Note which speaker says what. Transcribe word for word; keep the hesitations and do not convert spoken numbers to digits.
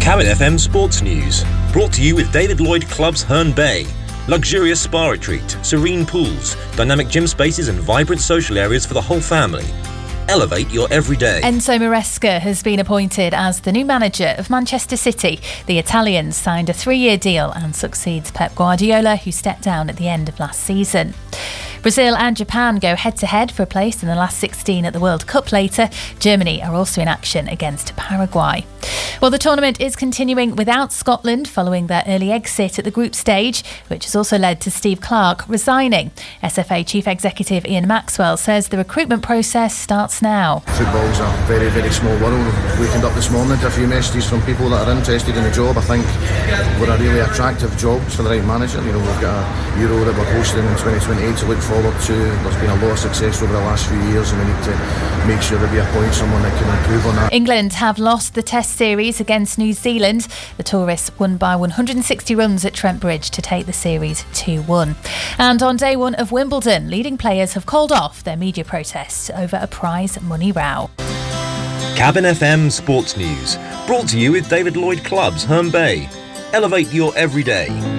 Speaker 1: Cabin F M Sports News, brought to you with David Lloyd Clubs Herne Bay. Luxurious spa retreat, serene pools, dynamic gym spaces and vibrant social areas for the whole family. Elevate your everyday.
Speaker 2: Enzo Maresca has been appointed as the new manager of Manchester City. The Italian signed a three-year deal and succeeds Pep Guardiola, who stepped down at the end of last season. Brazil and Japan go head-to-head for a place in the last sixteen at the World Cup later. Germany are also in action against Paraguay. Well, the tournament is continuing without Scotland following their early exit at the group stage, which has also led to Steve Clarke resigning. S F A Chief Executive Ian Maxwell says the recruitment process starts now.
Speaker 3: Football's a very, very small world. We wakened up this morning to a few messages from people that are interested in the job. I think we're a really attractive job for the right manager. You know, we've got a Euro that we're hosting in twenty twenty-eight to look forward to. There's been a lot of success over the last few years and we need to make sure that we appoint someone that can improve on that.
Speaker 2: England have lost the Test series against New Zealand. The tourists won by one hundred sixty runs at Trent Bridge to take the series two one. And on day one of Wimbledon, leading players have called off their media protests over a prize money row.
Speaker 1: Cabin F M Sports News, brought to you with David Lloyd Clubs Herne Bay. Elevate your everyday.